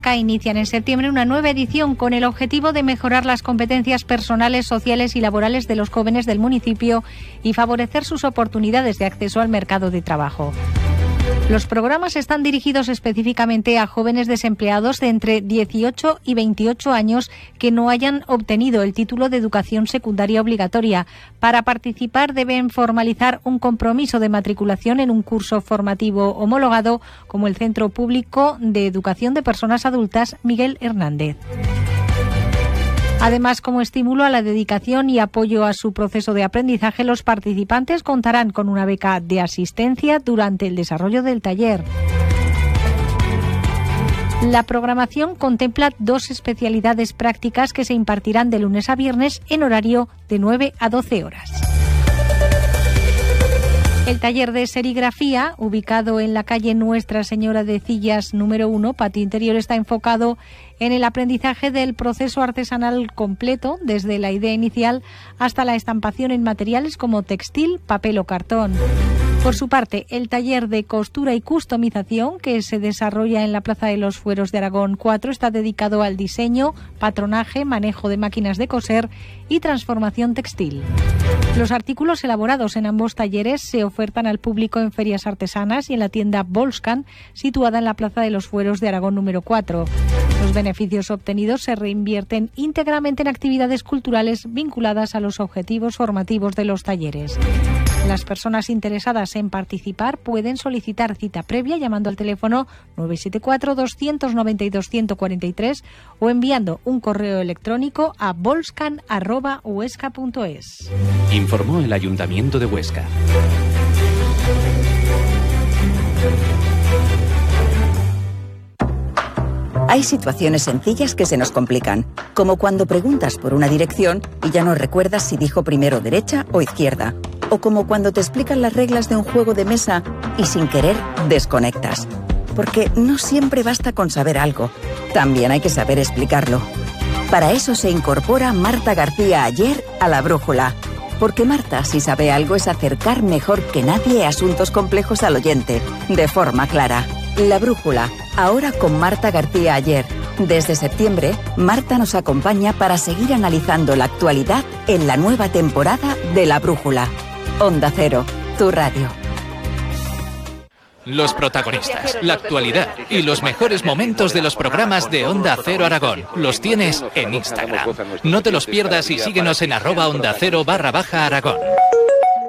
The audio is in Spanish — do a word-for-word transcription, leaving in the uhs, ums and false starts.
Inician en septiembre una nueva edición con el objetivo de mejorar las competencias personales, sociales y laborales de los jóvenes del municipio y favorecer sus oportunidades de acceso al mercado de trabajo. Los programas están dirigidos específicamente a jóvenes desempleados de entre dieciocho y veintiocho años que no hayan obtenido el título de educación secundaria obligatoria. Para participar deben formalizar un compromiso de matriculación en un curso formativo homologado como el Centro Público de Educación de Personas Adultas Miguel Hernández. Además, como estímulo a la dedicación y apoyo a su proceso de aprendizaje, los participantes contarán con una beca de asistencia durante el desarrollo del taller. La programación contempla dos especialidades prácticas que se impartirán de lunes a viernes en horario de nueve a doce horas. El taller de serigrafía, ubicado en la calle Nuestra Señora de Cillas número uno, patio interior, está enfocado en el aprendizaje del proceso artesanal completo, desde la idea inicial hasta la estampación en materiales como textil, papel o cartón. Por su parte, el taller de costura y customización, que se desarrolla en la Plaza de los Fueros de Aragón cuatro, está dedicado al diseño, patronaje, manejo de máquinas de coser y transformación textil. Los artículos elaborados en ambos talleres se ofertan al público en ferias artesanas y en la tienda Volscan, situada en la Plaza de los Fueros de Aragón número cuatro. Los beneficios obtenidos se reinvierten íntegramente en actividades culturales vinculadas a los objetivos formativos de los talleres. Las personas interesadas en participar pueden solicitar cita previa llamando al teléfono nueve siete cuatro, dos nueve dos, uno cuatro tres o enviando un correo electrónico a volscan arroba huesca punto es. Informó el Ayuntamiento de Huesca. Hay situaciones sencillas que se nos complican, como cuando preguntas por una dirección y ya no recuerdas si dijo primero derecha o izquierda, o como cuando te explican las reglas de un juego de mesa y sin querer desconectas. Porque no siempre basta con saber algo, también hay que saber explicarlo. Para eso se incorpora Marta García Ayer a La Brújula, porque Marta, si sabe algo, es acercar mejor que nadie asuntos complejos al oyente, de forma clara. La Brújula, ahora con Marta García Ayer. Desde septiembre, Marta nos acompaña para seguir analizando la actualidad en la nueva temporada de La Brújula. Onda Cero, tu radio. Los protagonistas, la actualidad y los mejores momentos de los programas de Onda Cero Aragón los tienes en Instagram. No te los pierdas y síguenos en arroba Onda Cero barra baja Aragón.